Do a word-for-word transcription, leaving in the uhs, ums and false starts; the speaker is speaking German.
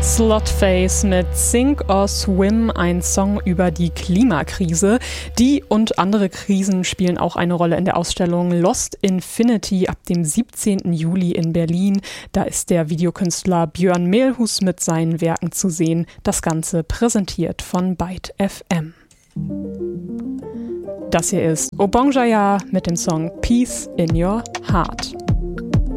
Slotface mit Sink or Swim, ein Song über die Klimakrise. Die und andere Krisen spielen auch eine Rolle in der Ausstellung Lost Infinity ab dem siebzehnten Juli in Berlin. Da ist der Videokünstler Björn Mehlhus mit seinen Werken zu sehen. Das Ganze präsentiert von Byte F M. Das hier ist Obongjaya mit dem Song Peace in Your Heart.